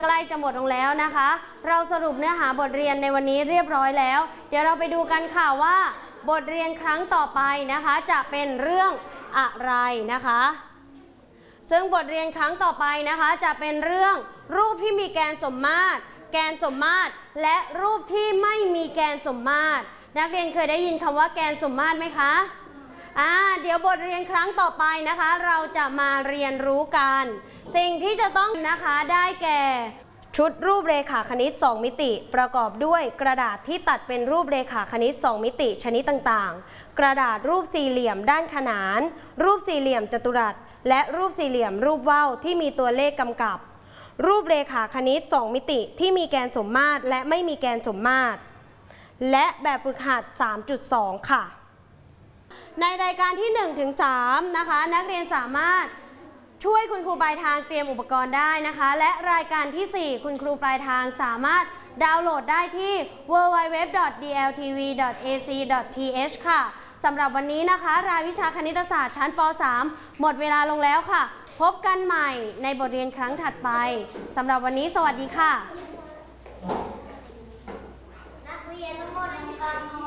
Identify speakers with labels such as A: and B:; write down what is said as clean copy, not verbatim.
A: ใกล้จะหมดลงแล้วนะคะเราสรุปเนื้อหาบทเรียนในวันนี้เรียบร้อยแล้วเดี๋ยวเราไปดูกันค่ะว่าบทเรียนครั้งต่อไปนะคะจะเป็นเรื่องอะไรนะคะซึ่งบทเรียนครั้งต่อไปนะคะจะเป็นเรื่องรูปที่มีแกนสมมาตรแกนสมมาตรและรูปที่ไม่มีแกนสมมาตรนักเรียนเคยได้ยินคำว่าแกนสมมาตรไหมคะเดี๋ยวบทเรียนครั้งต่อไปนะคะเราจะมาเรียนรู้กันสิ่งที่จะต้องนะคะได้แก่ชุดรูปเรขาคณิต2มิติประกอบด้วยกระดาษที่ตัดเป็นรูปเรขาคณิต2มิติชนิดต่างๆกระดาษรูปสี่เหลี่ยมด้านขนานรูปสี่เหลี่ยมจัตุรัสและรูปสี่เหลี่ยมรูปว่าวที่มีตัวเลขกำกับรูปเรขาคณิต2มิติที่มีแกนสมมาตรและไม่มีแกนสมมาตรและแบบฝึกหัด 3.2 ค่ะในรายการที่ 1-3 นะคะนักเรียนสามารถช่วยคุณครูปลายทางเตรียมอุปกรณ์ได้นะคะและรายการที่ 4 คุณครูปลายทางสามารถดาวน์โหลดได้ที่ www.dltv.ac.th ค่ะสำหรับวันนี้นะคะรายวิชาคณิตศาสตร์ชั้นป .3 หมดเวลาลงแล้วค่ะพบกันใหม่ในบทเรียนครั้งถัดไปสำหรับวันนี้สวัสดีค่ะนักเรียนทั้งหมด